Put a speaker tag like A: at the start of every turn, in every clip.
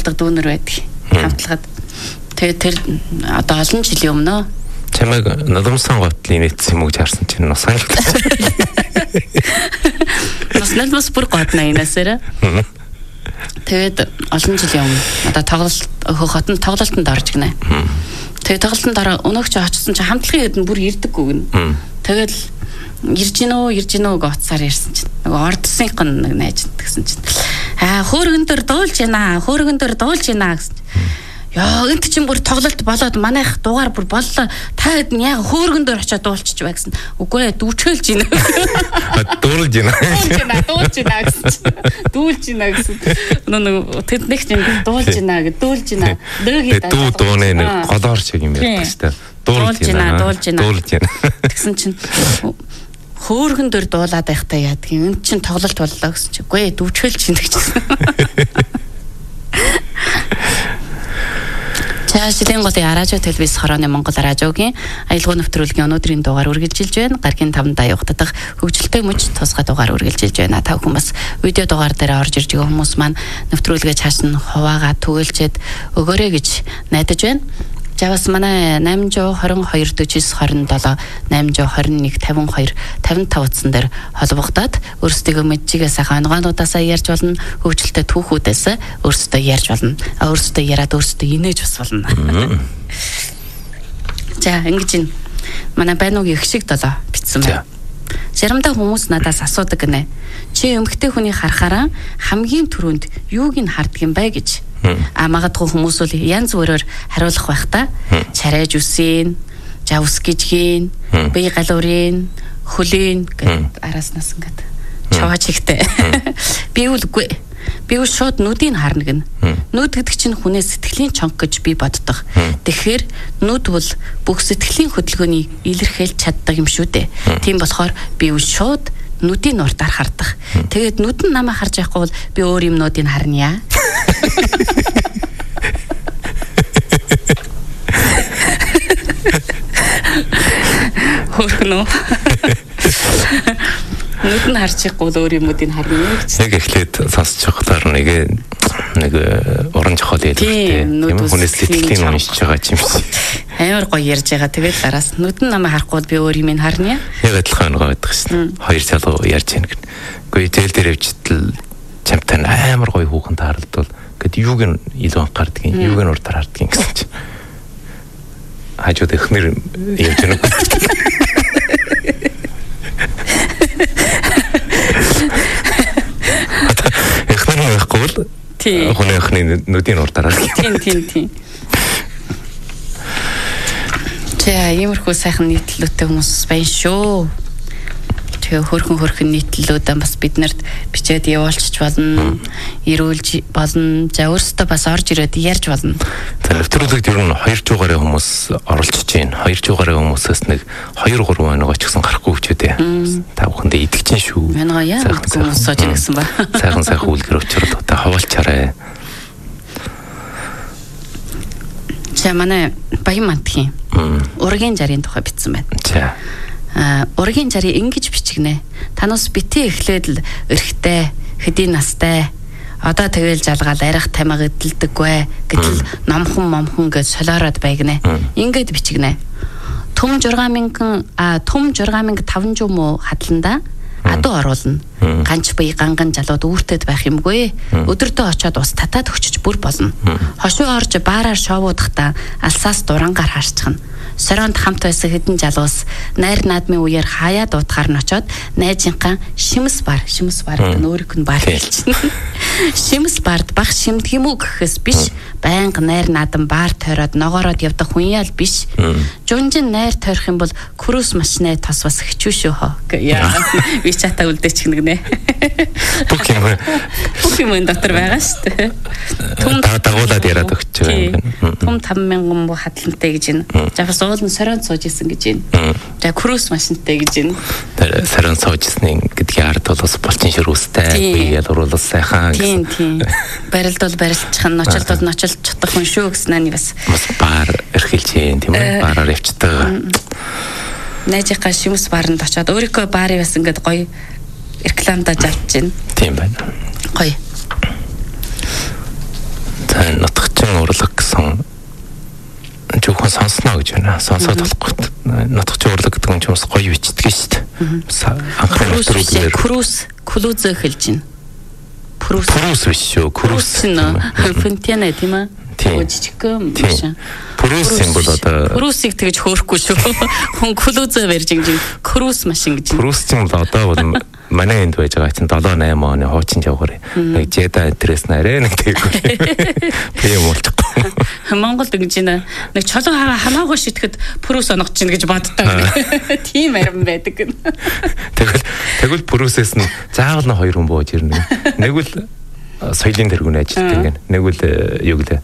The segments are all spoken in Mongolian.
A: дуулдаг дүүнер байдаг. Хамтлагад. Тэгээд тэр одоо олон жилийн өмнө
B: чамайг Нулимсан готлын нийтсэн юм уу гэж харсан чинь нас санагдаж.
A: Нас бүр годна инээсээр. Тэгээд олон жилийн өмнө одоо хотын тоглолтод орж гинэ. Тэгээд тоглолтод өнөөгч очсон чинь хамтлагын хэд нь бүр ирдэггүй гэнэ. Тэгээд ирж гинөө гоцсаар ирсэн чинь нөгөө ордсын гэн нэг найз гэсэн чинь хөөргөн дөр дуулж байна гэсэн. Яа энэ чинь бүр тоглолт болоод манайх дугаар бүр боллоо. Та хэд нь яг хөөргөн дөр очиод дуулчих вэ гэсэн. Үгүй ээ дүүчгэлж гинэ.
B: Дуулж гинэ гэсэн.
A: Дүүлж гинэ гэсэн. Нөгөө тэд нэг чинь дуулж гинэ. Дөөгийн
B: дууны нэг голоор шиг юм ярьдаг шүү дээ. Дуулж гинэ.
A: Тэгсэн чинь хөөргөн дөр дуулаад байхдаа яадаг юм. Энд чинь тоглолт боллоо гэсэн чинь. Үгүй ээ дүүчгэлж гинэ гэсэн. Шилийн голын радио телевиз хорооны Монгол радиогийн аялал нэвтрүүлгийн өнөөдрийн дугаар үргэлжилж байна. Гаргийн 5 давхдаг хөгжилтэй мөч тусгай дугаар үргэлжилж байна. Та бүхэн бас видео дугаар дээр орж ирж байгаа хүмүүс маань нэвтрүүлгээ цааш нь хуваагаа түгэлчээд өгөөрэй гэж найдаж байна. За бас манай 822 49 27 821 52 55 утсан дээр холбогдоод өөрсдөө мэдчигээ сайхан онгоонуудаасаа ярьж болно, хөгжилтэй түүхүүдээс өөрсдөө ярьж болно. Өөрсдөө яриад өөрсдөө инээж бас болно. За ингэж ин манай байнуугийн их шиг долоо битсэн байна. Заримдаа хүмүүс надаас асуудаг гинэ. Чи эмэгтэй хүний харахаараа хамгийн түрүүнд юуг нь харддаг юм бэ гэж. Магадгүй хүмүүс бол янз бүрээр хариулах байх та. Чарайж үсийн, жавс гижгийн, бие галуурын, хөлийн гэд араснаас ингээд чаваач ихтэй. Би үгүй. Би шууд нүдийг харна гин. Нүд гэдэг чинь хүний сэтгэлийн чонх гэж би боддог. Тэгэхээр нүд бол бүх сэтгэлийн хөдөлгөөнийг илэрхийлж чаддаг юм шүү дээ. Тийм болохоор би шууд нүдийн уртаар хардаг. Тэгээд нүд нь намайг харж байхгүй бол би өөр юмнуудыг харна яа. Хөрхнөө. Нүд нь харчихгүй өөр юмнуудыг харна гэж.
B: Яг эхлээд сонсож байхлаар нэг оранж хол ялдаг тийм хүнээс сэтгэлийн уншиж байгаа юм шиг.
A: Амар гоё ярьж байгаа. Тэгээд дараас нүд нь намайг харахгүй би өөр юм харна яа.
B: Яг адилхан байгаа байдаг шин. Хоёр залуу ярьж яах гэн. Үгүй зээл дээр явжтал чамтай амар гоё хүүхэн тааралдвал гэд юуг нь илүү анхаардаг юм. Юуг нь урдаар харддаг юм гэсэн чинь. Хажууд ихнэр явж байна. Ихнэр байхгүй бол хүний ихний нүдийн урдаар харддаг.
A: Тийм. Тэгээ иймэрхүү сайхан нийтлэлтэй хүмүүс байна шүү. Тэгээ хөрхөн нийтлэлүүдээ бас биднэрт бичээд явуулчих болно, ирүүлж болно. За өөрсдөө бас орж ирээд ярьж болно.
B: За нэвтрүүлэгт ер нь 2 жуугарын хүмүүс оролцож байна. 2 жуугарын хүмүүсээс нэг 2-3 байнгаа ч гэсэн гарахгүй хчүүдээ. Та бүхэндээ идэгч нь шүү.
A: Манайгаа яа хүмүүс сууж ирсэн ба.
B: Сайхан үлгэр өчрөд та хаваалчаарай.
A: За манай Баян мантхийн ургийн жарын тухай бичсэн байна.
B: За.
A: Ургийн жарыг ингэж бичгнэ. Танаас битээ эхлээд л өрхтэй, хэдийн настай. Одоо тэгэл жалгаал арих тамиг эдэлдэггүй. Гэтэл номхон гэж солиороод байгнэ. Ингээд бичгнэ. Том 6500 муу хадланда адуу оруулна. Ганч бие ганган залууд үүртэд байх юмгүй. Өдөртөө очиод ус татаад өчөж бүр болно. Хошуу орж баараар шоовуудахдаа алсаас дурангаар харцхан. Соронд хамт байсан хэдэн залуус найр наадмын үеэр хаяа дуутахаар нь очиод найзынхаа шимс бар гэдэг нь өөрөөх нь бар хэлчихнэ. Шимс бард бах шимдэг юм уу гэхээс биш. Байнга найр наадам баар тойроод ногоороод явдаг хүн ял биш. Жунжин найр тойрох юм бол крус машины тос бас хичүү шүү хоо. Яа. Би чатаа үлдээч гэнэ.
B: Бүх
A: юм дотор байгаа шүү дээ.
B: Том дагуулад яриад өгч байгаа юм.
A: Том 5,000 муу хадлантай гэж байна. Жавс уулын соронд сууж исэн гэж байна. За крус машинтай гэж байна.
B: Соронд сууж исэн гэдгийн ард бол бас булчин ширүүстэй. Би ял уруулал сайхан.
A: Тийм. Барилд бол барилчих нь, ночлд бол ночлж чадах хүн шүү гэснээр бас
B: баар эрхэлж юм тийм үү? Баараар явчихдаг.
A: Найзынхаа шимс бааранд очиод өөрийнхөө баарыг бас ингээд гоё рекламдаж авч байна.
B: Тийм байна.
A: Гоё.
B: сайн нутагчин урлаг гэсэн жоохон сонсноо гэж байна. Сонсоод болохгүй. Нутагчин урлаг гэдэг нь ч юмс гоё бичдэг шүү дээ. Анхны нөтрүүдээр
A: Клуз эхэлж байна.
B: Прус биш шүү.
A: Крус Фонтена тийм ээ. Жижигхэн машин.
B: Прусийн бол одоо
A: Прусыг тэгж хөөрөхгүй шүү. Хүн клузаа барьж ингэж крус машин гэж.
B: Прус чинь одоо бол манай энд байж байгаа чинь 7-8 оны хуучин жавгаар нэг жеда интерес нарэ нэг тэггүй. Би юм болчихгүй.
A: Монголд ингэж нэг чолоо хамаагүй шитгэхэд прус онгоч чинь гэж боддог. Тийм арим байдаг.
B: Тэгвэл прусээс нь заавал нь 2 хүн бууж ирнэ. Нэг үл соёлын тэргүүнд ажилладаг гэн. Нэг үл юу гэдэг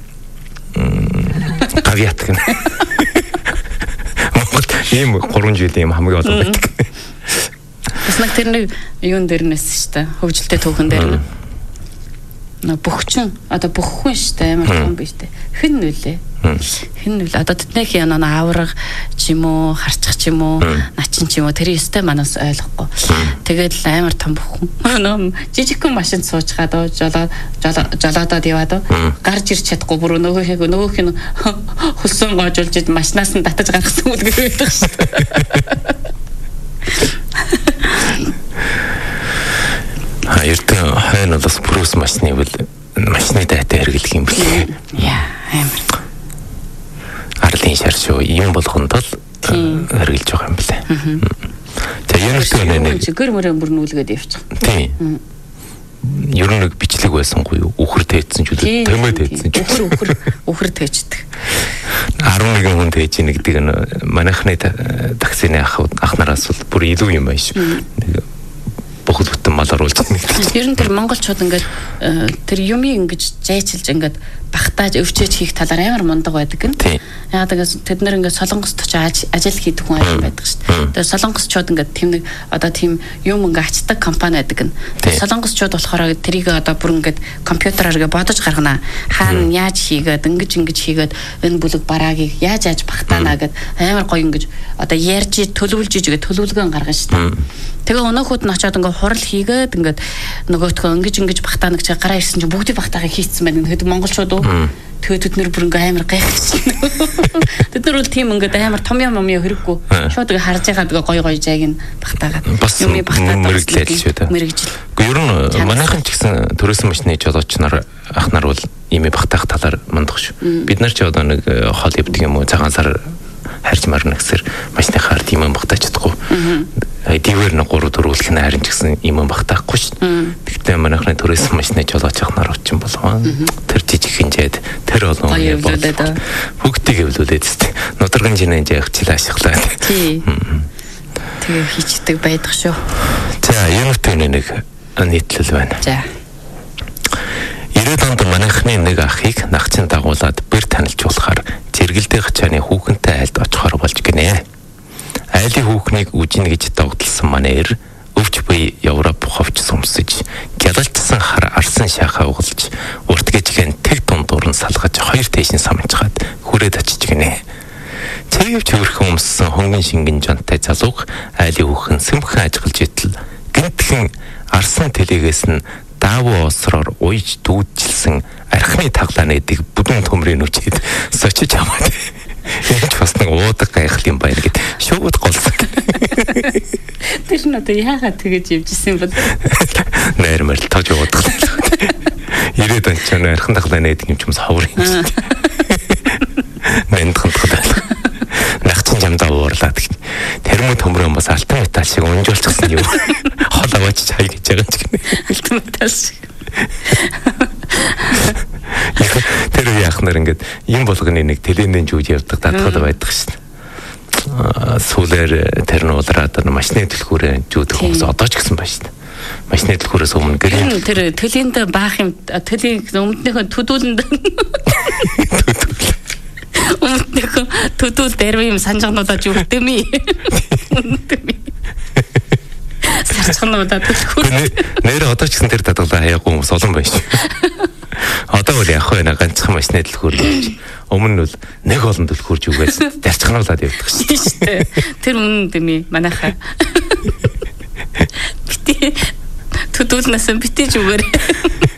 B: гавьяат гэн. Монголд ийм 3 жилийн юм хамгийн олон байдаг.
A: Бас нэг тэрний юун дээрнээс шүү дээ. Хөгжилтэй түүхэн дээр нь. Бөхчин одоо бөххүн шүү дээ. Амар том биш дээ. Хэн нүлээ? Хэн нүл одоо тэднийх яна авраг ч юм уу, харчих ч юм уу, начин ч юм уу тэр өстэй манаас ойлгохгүй. Тэгээд л амар том бөххүн. Жижигхэн машинд сууж хаад жолоодод яваад гарч ирч чадахгүй бүр нөгөөх нь хулсан гоожулж машинаас нь татаж гаргасан үл гэж байдаг шүү дээ.
B: Эртэн хойно бас прус машины дайтай хэрэглэх юм бэлээ.
A: Яа, амар.
B: Арлын шар шүү. Юм болгонд л хэрэглэж байгаа юм бэлээ. Тэгээ энэ нэг
A: гэр мөрөө бүр нүүлгээд явчих.
B: Тийм. Ер нь нэг бичлэг байсангүй юу? Үхэр тээдсэн ч үлээ. Тэмээ тээдсэн ч.
A: Үхэр тээждэг.
B: 11 хүн тээж ийн гэдэг нь манайхны таксины ах нараас бол бүр илүү юм байна шүү. Бохот бүтэн мал оруулж байгаа нэг.
A: Ер нь тэр монголчууд ингээд тэр юмыг ингэж жайчилж ингээд багтааж өвчөөж хийх талаар амар мундаг байдаг гэн. Яагаад гэвэл тэд нэр ингээд солонгост очиж ажил хийдэг хүн аим байдаг шүү дээ. Тэр солонгосчууд ингээд тийм нэг одоо тийм юм ингээд ачдаг компани байдаг гэн. Тэр солонгосчууд болохоор тэрийг одоо бүр ингээд компьютераар ингээд бодож гаргана. Хаана яаж хийгээд ингэж хийгээд энэ бүлэг бараагийг яаж багтаана гэд амар гоё ингээд одоо ярьж төлөвлөж игээд төлөвлөгөө гаргана шүү дээ. Тэгээ өнөөхөд нь очиод ингээд хурал хийгээд ингээд нөгөөтгөө ингэж багтаана гэж гараа ирсэн чинь бүгдийг багтаахыг хийцсэн байна. Тэгэхэд монголчууд тэгээд тэд нэр бүр ингээ амар гайхчихсан. Тэд нар бол тийм ингээ амар том юм хэрэггүй. Шууд ингээ харж байгаа гоё жайг нь багтаагаад
B: юм багтаад мэрэгжил шүү дээ.
A: Мэрэгжил.
B: Гэхдээ ер нь манайхан ч гэсэн төрөөсөн машины жолооч нар ах нар бол юм багтаах талаар мандах шүү. Бид нар ч одоо нэг хол явдаг юм уу цагаан сар харж марна гэсэр машиныхаар тийм юм багтааж чадахгүй. Дивэр нэг 3-4 үлэх нь харин ч гэсэн юм багтаахгүй шүү. Тэгтээ манайхны төрөөсөн машины жолооч ах нар очин болоо. Тэр жижиг хинжээд тэр олон бүгдийг эвлүүлээд тест. Нударган жинэн жаагчлаа ашиглаа.
A: Тий. Тэгээ хийчдэг байдаг шүү.
B: За, энэ үтэн нэг нийтлэл байна.
A: За.
B: 90-ад онд манайхны нэг ахыг нагцын дагуулад бэр танилцуулахаар зэрэгэлдэх хачааны хүүхэнтэй айлд очихоор болж гинэ. Айлын хүүхнийг үжин гэж догтлсон манайр өвч буй Европ ховч сумсаж гялалжсан хар арсан шахаа угалж урт гэжгэн тэг дундуур нь салгаж хоёр тэшин самжгаад хүрээд очиж гинэ. Цэвч хөрхөн өмссөн хонгон шингэн жонтой залуух айлын хүүхэн сэмхэн ажиглж итэл гинтхэн арсан тэлэгээс нь даавуу осроор уйж дүүджилсэн архины таглааны дэг бүдүүн төмрийн үчид сочиж аваад яаж бас нэг уудаг гайхал юм байна гэд шууд голсон.
A: Тэр нь одоо яагаад тэгэж явжсэн бол
B: нэрмэл тож уудаг. 90-ад онд ч архин таглааны дэг юм ч юмс ховор юм шүү. Мэнд хандхад нагчин жамдаа уурлаад тэрмүү төмрөө бас алтан металл шиг унжуулчихсан юм. Хол аваач чай гэж байгаа ч гэнэ.
A: Алтан металл шиг.
B: Тэр яах нар ингээд юм болгоны нэг телендэн жүүж явдаг дадгал байдаг шин. Сүүлээр тэр нь улраад машины төлхөөрөө жүүдэг хүмүүс одоо ч гэсэн байна шин. Машины төлхөөрөөс өмнө гэрийн
A: тэр телендэ баах юм төлийн өмнөнийхөө төдүүлэнд өмнөнийхөө төдүүл дээр юм санжаануудаа жүүгдэми. Сарчхануудаа төлхөөр.
B: Нэр одоо ч гэсэн тэр дадгалаа хаяагүй хүмүүс олон байна шүү. Одоо бол яах вэ? Ганцхан машины төлхөөр гэж. Өмнө нь бол нэг олон төлхөөрж үгээс зарчхануулаад явдаг шүү.
A: Тэр үнэн дэми манайхаа. Бити төдүүлнээс битэж үгээр.